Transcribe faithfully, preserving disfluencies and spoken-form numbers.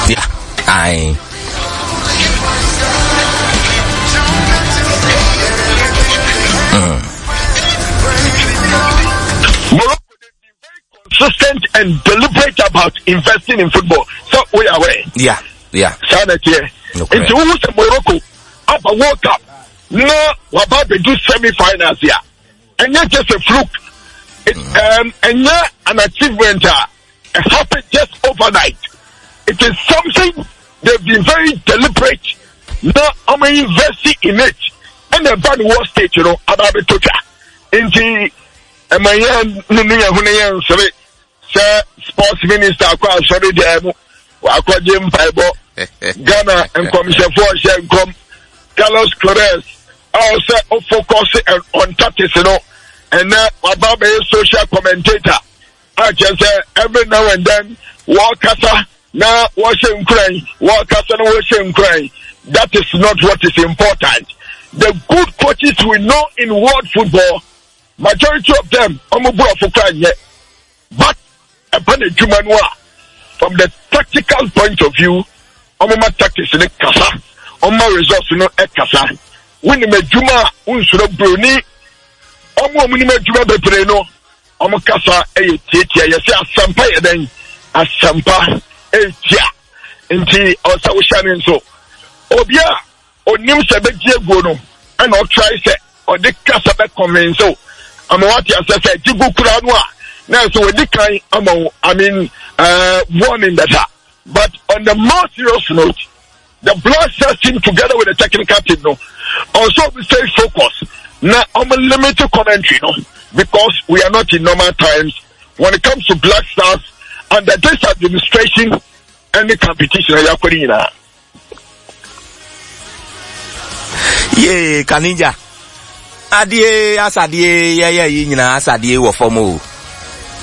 Yeah. Aye. Mm. Morocco, they've been very consistent and deliberate about investing in football. So we are aware. Yeah. Yeah. Sana here. Okay. Into who's Morocco up a World Cup. No, what about the do semi-finals here? And not just a fluke. It, mm. um, and not an achievement. Uh, it happened just overnight. It is something they've been very deliberate. Now I'm investing in it. And the bad war state, you know, about the total. Into a man, Nunia Hunayan, sorry, sir, sports minister, across sorry, the Aqua Jim Bible, Ghana, and Commission for Shankom, Carlos Corres, also focus on tactics, you know, and now about a social commentator. I just say every now and then, walk casa, now washing crying, walk casa, washing crying. That is not what is important. The good coaches we know in world football, majority of them, Omubua for crying yet. But upon a Jumanwa, from the tactical point of view, Omuma tactics in a casa, Oma results in a casa. When the Juma, Unsura Bruni, Omo Minima Juma Bepreno, Omo Casa, a Tia, yes, a Sampa, then a Sampa, a Tia, Inti, or Sawshan, so. Obia, or Nim Sabetia Gono, and or try say, or the Casabet comments so. I'm what you said, Jibu Kuranwa. Now, so with the kind, I mean, uh, warning that. But on the more serious note, the blood cells team together with the technical team, no, also we stay focused. Now, I'm a limited commentary, no, because we are not in normal times. When it comes to Black Stars, under this administration, any competition, I are putting in. Yeah, Kaninja. Adie asadie yeah yeah yina asadie wo formo